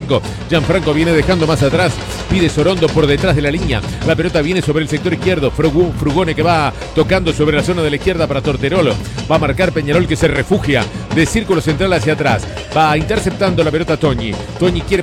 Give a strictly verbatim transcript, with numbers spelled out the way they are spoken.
Gianfranco. Gianfranco viene dejando más atrás. Pide Sorondo por detrás de la línea. La pelota viene sobre el sector izquierdo. Frugone que va tocando sobre la zona de la izquierda para Torterolo. Va a marcar Peñarol que se refugia de círculo central hacia atrás. Va interceptando la pelota Toñi. Toñi quiere